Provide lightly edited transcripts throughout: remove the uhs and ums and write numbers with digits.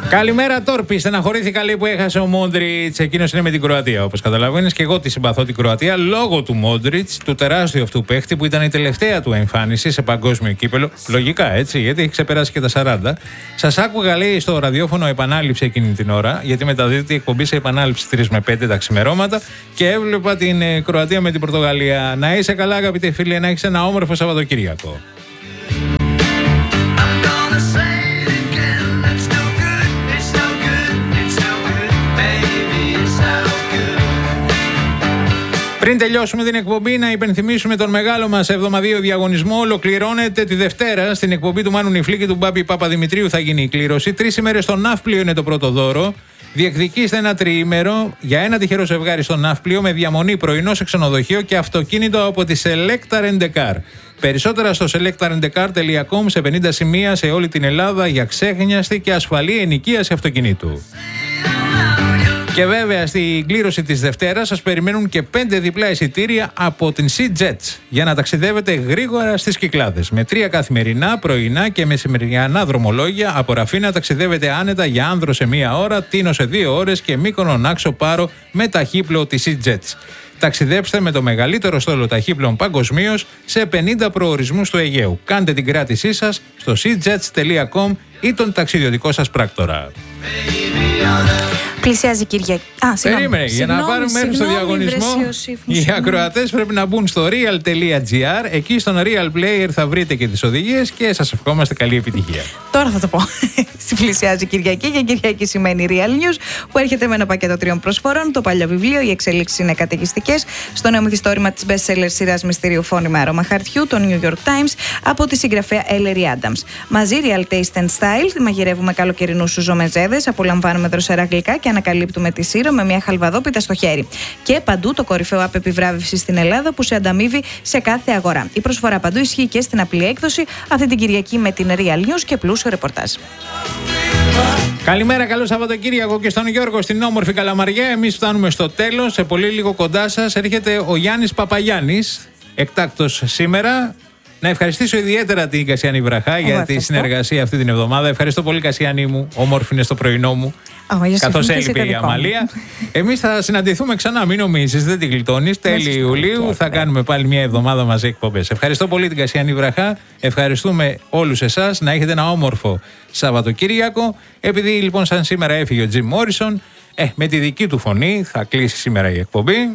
Καλημέρα, Τόρπη. Στεναχωρήθηκα, λέει, που έχασε ο Μόντριτς. Εκείνος είναι με την Κροατία, όπως καταλαβαίνεις. Και εγώ τη συμπαθώ την Κροατία λόγω του Μόντριτς, του τεράστιου αυτού παίχτη που ήταν η τελευταία του εμφάνιση σε παγκόσμιο κύπελο. Λογικά, έτσι, γιατί έχει ξεπεράσει και τα 40. Σας άκουγα, λέει, στο ραδιόφωνο επανάληψη εκείνη την ώρα, γιατί μεταδίδεται η εκπομπή σε επανάληψη 3 με 5 τα ξημερώματα. Και έβλεπα την Κροατία με την Πορτογαλία. Να είσαι καλά, αγαπητέ φίλε, να έχεις ένα όμορφο Σαββατοκύριακο. Πριν τελειώσουμε την εκπομπή, να υπενθυμίσουμε τον μεγάλο μας εβδομαδιαίο διαγωνισμό. Ολοκληρώνεται τη Δευτέρα στην εκπομπή του Μάνου Νιφλή και του Μπάμπη Παπαδημητρίου. Θα γίνει η κλήρωση. 3 ημέρες στο Ναύπλιο είναι το πρώτο δώρο. Διεκδικήστε ένα τριήμερο για ένα τυχερό ζευγάρι στο Ναύπλιο με διαμονή πρωινό σε ξενοδοχείο και αυτοκίνητο από τη Selectar & Car. Περισσότερα στο selectarandcar.com σε 50 σημεία σε όλη την Ελλάδα για ξέχνιαστη και ασφαλή ενοικίαση αυτοκινήτου. Και βέβαια στην κλήρωση της Δευτέρας σας περιμένουν και 5 διπλά εισιτήρια από την SeaJets για να ταξιδεύετε γρήγορα στις Κυκλάδες. Με 3 καθημερινά, πρωινά και μεσημεριανά δρομολόγια από Ραφίνα ταξιδεύετε άνετα για Άνδρο σε 1 ώρα, Τίνο σε 2 ώρες και Μύκονο Νάξο Πάρο με ταχύπλοο της SeaJets. Ταξιδέψτε με το μεγαλύτερο στόλο ταχύπλων παγκοσμίως σε 50 προορισμούς του Αιγαίου. Κάντε την κράτησή σας στο seajets.com ή τον ταξιδιωτικό σας πράκτορα. Πλησιάζει Κυριακή. Περίμενε, για να πάρουμε μέρος στο διαγωνισμό, οι ακροατές πρέπει να μπουν στο real.gr. Εκεί στον Real Player θα βρείτε και τις οδηγίες και σας ευχόμαστε καλή επιτυχία. Τώρα θα το πω. Πλησιάζει Κυριακή και Κυριακή σημαίνει Real News, που έρχεται με ένα πακέτο 3 προσφορών. Το παλιό βιβλίο, οι εξελίξεις είναι καταιγιστικές. Στο νέο μυθιστόρημα της best-seller σειράς μυστηρίου Φόνη με άρωμα χαρτιού, το New York Times, από τη συγγραφέα Ellery Adams. Μαζί Real Taste and Style, μαγειρεύουμε καλοκαιρινούς σουζομεζέδες, απολαμβάνουμε δροσερά γλυκά και ανακαλύπτουμε τη Σύρο με μια χαλβαδόπιτα στο χέρι. Και παντού το κορυφαίο app επιβράβευσης στην Ελλάδα που σε ανταμείβει σε κάθε αγορά. Η προσφορά παντού ισχύει και στην απλή έκδοση αυτή την Κυριακή με την Real News και πλούσιο ρεπορτάζ. Καλημέρα, καλό Σαββατοκύριακο και στον Γιώργο στην όμορφη Καλαμαριά. Εμείς φτάνουμε στο τέλος. Σε πολύ λίγο κοντά σας έρχεται ο Γιάννης Παπαγιάννης, εκτάκτος σήμερα. Να ευχαριστήσω ιδιαίτερα την Κασιάνη Βραχά για τη συνεργασία αυτή την εβδομάδα. Ευχαριστώ πολύ, Κασιάνη μου. Όμορφη είναι στο πρωινό μου. Καθώς έλειπε η Αμαλία. Εμείς θα συναντηθούμε ξανά, μην νομίζεις, δεν την γλιτώνεις. Τέλη Ιουλίου θα κάνουμε πάλι μια εβδομάδα μαζί εκπομπές. Ευχαριστώ πολύ την Κασιάνη Βραχά. Ευχαριστούμε όλους εσάς. Να έχετε ένα όμορφο Σαββατοκύριακο. Επειδή λοιπόν σαν σήμερα έφυγε ο Τζιμ Μόρισον, με τη δική του φωνή θα κλείσει σήμερα η εκπομπή.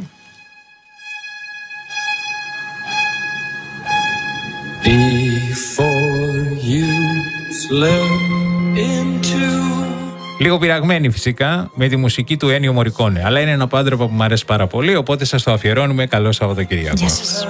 Λίγο πειραγμένη φυσικά με τη μουσική του Ένιο Μορικόνε. Αλλά είναι ένα πάντροπα που μου αρέσει πάρα πολύ, οπότε σας το αφιερώνουμε. Καλό Σαββατοκύριακο. Γεια σας.